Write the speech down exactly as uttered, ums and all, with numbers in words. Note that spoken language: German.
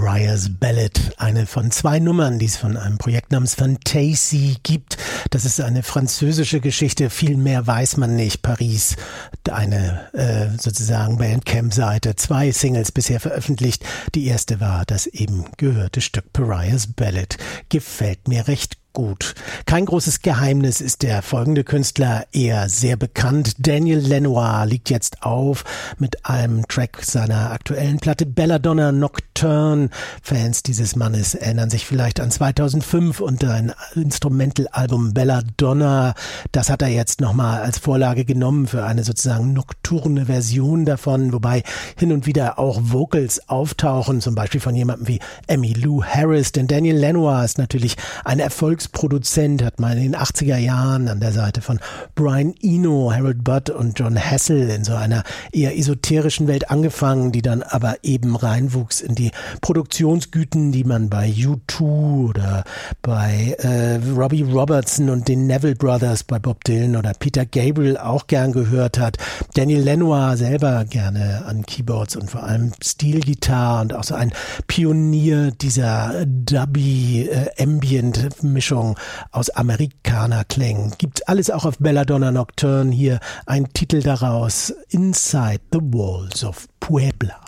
Pariah's Ballad, eine von zwei Nummern, die es von einem Projekt namens Fantasy gibt. Das ist eine französische Geschichte, viel mehr weiß man nicht. Paris, eine äh, sozusagen Bandcamp-Seite, zwei Singles bisher veröffentlicht. Die erste war das eben gehörte Stück Pariah's Ballad. Gefällt mir recht gut. Kein großes Geheimnis ist der folgende Künstler eher sehr bekannt. Daniel Lanois liegt jetzt auf mit einem Track seiner aktuellen Platte Belladonna Nocturne. Fans dieses Mannes erinnern sich vielleicht an zweitausendfünf und ein Instrumental-Album Belladonna. Das hat er jetzt nochmal als Vorlage genommen für eine sozusagen nokturne Version davon, wobei hin und wieder auch Vocals auftauchen, zum Beispiel von jemandem wie Emmylou Harris. Denn Daniel Lanois ist natürlich ein Erfolgs Produzent, hat mal in den achtziger Jahren an der Seite von Brian Eno, Harold Budd und John Hassell in so einer eher esoterischen Welt angefangen, die dann aber eben reinwuchs in die Produktionsgüten, die man bei U zwei oder bei äh, Robbie Robertson und den Neville Brothers, bei Bob Dylan oder Peter Gabriel auch gern gehört hat. Daniel Lanois selber gerne an Keyboards und vor allem Stilgitarre und auch so ein Pionier dieser Dubby-Ambient-Mischung aus Amerikanerklängen. Gibt alles auch auf Belladonna Nocturne. Hier ein Titel daraus, Inside the Walls of Puebla.